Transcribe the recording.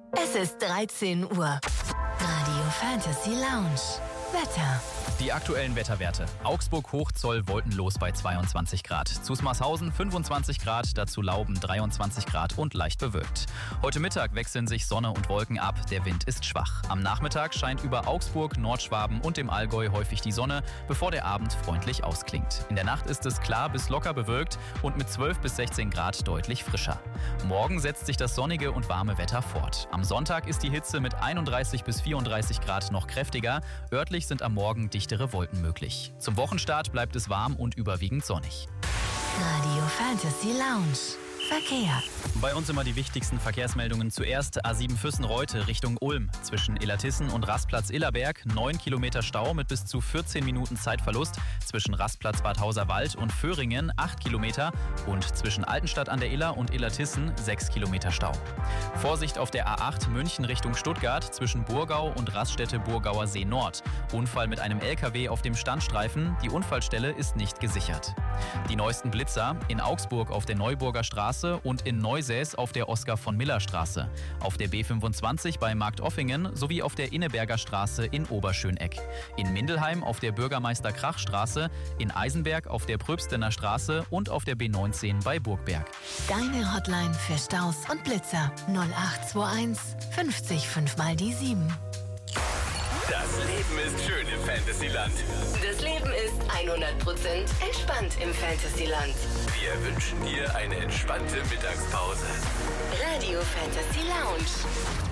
Es ist 13 Uhr. Radio Fantasy Lounge. Wetter. Die aktuellen Wetterwerte. Augsburg, Hochzoll, wolkenlos bei 22 Grad. Zusmarshausen 25 Grad, dazu Lauben 23 Grad und leicht bewölkt. Heute Mittag wechseln sich Sonne und Wolken ab, der Wind ist schwach. Am Nachmittag scheint über Augsburg, Nordschwaben und dem Allgäu häufig die Sonne, bevor der Abend freundlich ausklingt. In der Nacht ist es klar bis locker bewölkt und mit 12 bis 16 Grad deutlich frischer. Morgen setzt sich das sonnige und warme Wetter fort. Am Sonntag ist die Hitze mit 31 bis 34 Grad noch kräftiger. Örtlich sind am Morgen dichtere Wolken möglich. Zum Wochenstart bleibt es warm und überwiegend sonnig. Radio Fantasy Lounge. Verkehr. Bei uns immer die wichtigsten Verkehrsmeldungen. Zuerst A7 Füssen-Reute Richtung Ulm. Zwischen Illertissen und Rastplatz Illerberg 9 Kilometer Stau mit bis zu 14 Minuten Zeitverlust. Zwischen Rastplatz Bad Hauserwald und Föhringen 8 Kilometer. Und zwischen Altenstadt an der Iller und Illertissen 6 Kilometer Stau. Vorsicht auf der A8 München Richtung Stuttgart zwischen Burgau und Raststätte Burgauer See Nord. Unfall mit einem LKW auf dem Standstreifen. Die Unfallstelle ist nicht gesichert. Die neuesten Blitzer in Augsburg auf der Neuburger Straße und in Neusäß auf der Oskar-von-Miller-Straße, auf der B25 bei Marktoffingen sowie auf der Inneberger Straße in Oberschöneck, in Mindelheim auf der Bürgermeister-Krach-Straße, in Eisenberg auf der Pröbstener Straße und auf der B19 bei Burgberg. Deine Hotline für Staus und Blitzer 0821 50 5 mal die 7. Das Leben ist schön im Fantasyland. Das Leben ist 100% entspannt im Fantasyland. Wir wünschen dir eine entspannte Mittagspause. Radio Fantasy Lounge.